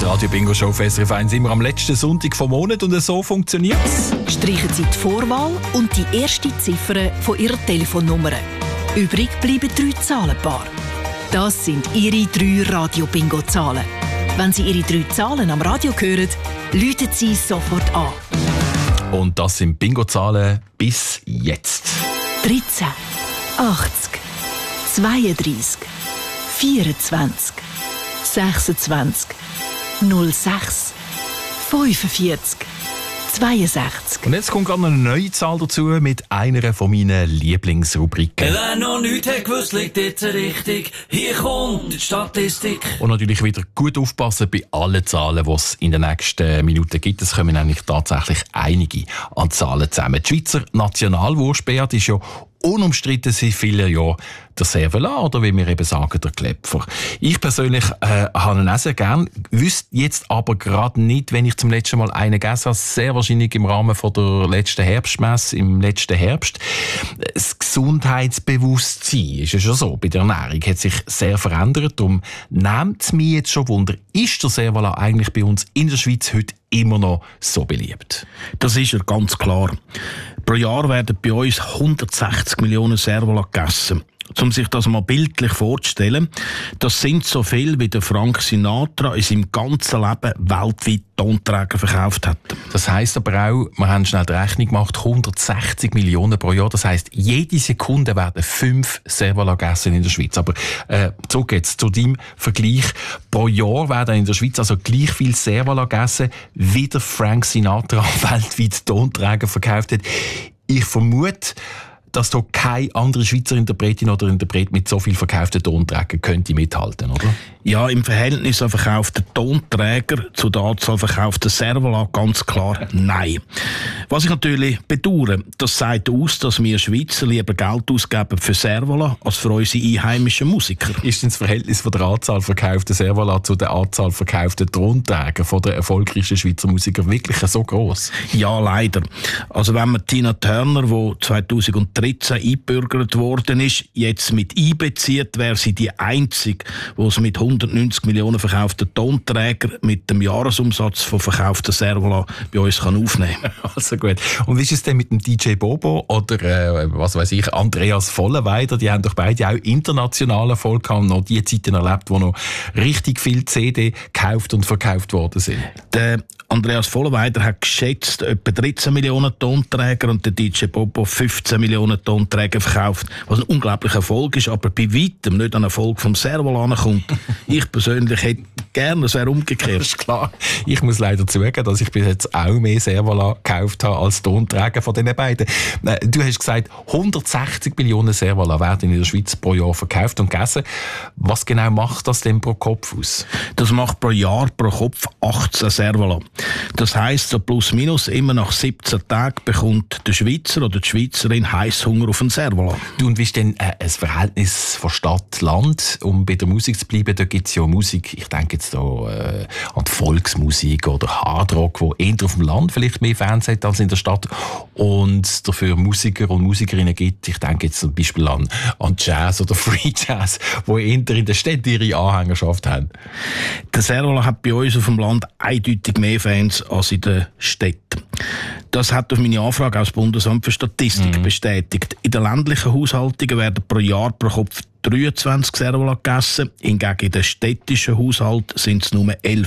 Die Radio-Bingo-Show auf SRF 1 immer am letzten Sonntag vom Monat und so funktioniert es. Streichen Sie die Vorwahl und die erste Ziffer von Ihrer Telefonnummer. Übrig bleiben 3 Zahlenpaare. Das sind Ihre 3 Radio-Bingo-Zahlen. Wenn Sie Ihre 3 Zahlen am Radio hören, läuten Sie sofort an. Und das sind Bingo-Zahlen bis jetzt. 13, 80, 32, 24, 26, 06, 45, 62. Und jetzt kommt gerade noch eine neue Zahl dazu mit einer von meinen Lieblingsrubriken. Wer noch nichts hat gewusst, liegt jetzt richtig. Hier kommt die Statistik. Und natürlich wieder gut aufpassen bei allen Zahlen, die es in den nächsten Minuten gibt. Es kommen nämlich tatsächlich einige an Zahlen zusammen. Die Schweizer Nationalwurstbeat ist ja unumstritten seit vielen Jahren der Cervelat, oder wie wir eben sagen, der Klepfer. Ich persönlich habe ihn auch sehr gern, wüsste jetzt aber gerade nicht, wenn ich zum letzten Mal einen gegessen habe, sehr wahrscheinlich im Rahmen von der letzten Herbstmesse, im letzten Herbst. Das Gesundheitsbewusstsein ist ja schon so, bei der Ernährung hat sich sehr verändert. Darum nimmt es mich jetzt schon Wunder, ist der Cervelat eigentlich bei uns in der Schweiz heute immer noch so beliebt? Das ist ja ganz klar. Pro Jahr werden bei uns 160 Millionen Cervelat gegessen. Um sich das mal bildlich vorzustellen, das sind so viel, wie der Frank Sinatra in seinem ganzen Leben weltweit Tonträger verkauft hat. Das heisst aber auch, wir haben schnell die Rechnung gemacht, 160 Millionen pro Jahr. Das heisst, jede Sekunde werden 5 Cervelat gegessen in der Schweiz. Aber zurück jetzt zu deinem Vergleich. Pro Jahr werden in der Schweiz also gleich viel Cervelat gegessen, wie der Frank Sinatra weltweit Tonträger verkauft hat. Ich vermute, dass da keine andere Schweizer Interpretin oder Interpret mit so viel verkauften Tonträgern könnte mithalten, oder? Ja, im Verhältnis an verkauften Tonträger zu der Anzahl verkaufter Cervelat ganz klar nein. Was ich natürlich bedauere, das sagt aus, dass wir Schweizer lieber Geld ausgeben für Cervelat als für unsere einheimischen Musiker. Ist denn das Verhältnis von der Anzahl verkaufter Cervelat zu der Anzahl verkaufter Tonträger von der erfolgreichsten Schweizer Musiker wirklich so gross? Ja, leider. Also wenn man Tina Turner, die 2013 eingebürgert worden ist, jetzt mit einbezieht, wäre sie die einzige, die es mit 190 Millionen verkauften Tonträger mit dem Jahresumsatz von verkauften Cervelat bei uns aufnehmen kann. Also gut. Und wie ist es denn mit dem DJ Bobo oder was weiß ich, Andreas Vollenweider? Die haben doch beide auch internationalen Erfolg gehabt und noch die Zeiten erlebt, wo noch richtig viel CD gekauft und verkauft worden sind. Der Andreas Vollenweider hat geschätzt etwa 13 Millionen Tonträger und der DJ Bobo 15 Millionen Tonträger verkauft, was ein unglaublicher Erfolg ist, aber bei weitem nicht an Erfolg vom Cervelat kommt. Ich persönlich hätte gerne, es wäre umgekehrt. Das ist klar. Ich muss leider zugeben, dass ich bis jetzt auch mehr Cervelat gekauft habe als Tonträger von diesen beiden. Du hast gesagt, 160 Millionen Cervelat werden in der Schweiz pro Jahr verkauft und gegessen. Was genau macht das denn pro Kopf aus? Das macht pro Jahr pro Kopf 18 Cervelat. Das heisst, so plus minus immer nach 17 Tagen bekommt der Schweizer oder die Schweizerin Heisshunger auf ein Cervelat. Du, und wie ist denn ein Verhältnis von Stadt-Land? Um bei der Musik zu bleiben, da gibt es ja Musik, ich denke jetzt da an die Volksmusik oder Hardrock, wo eher auf dem Land vielleicht mehr Fans hat als in der Stadt und dafür Musiker und Musikerinnen gibt. Ich denke jetzt zum Beispiel an Jazz oder Free Jazz, wo eher in der Stadt ihre Anhängerschaft haben. Der Cervelat hat bei uns auf dem Land eindeutig mehr Fans als in den Städten. Das hat auf meine Anfrage auch das Bundesamt für Statistik bestätigt. In den ländlichen Haushaltungen werden pro Jahr pro Kopf 23 Cervelat gegessen. Hingegen in den städtischen Haushalten sind es nur 11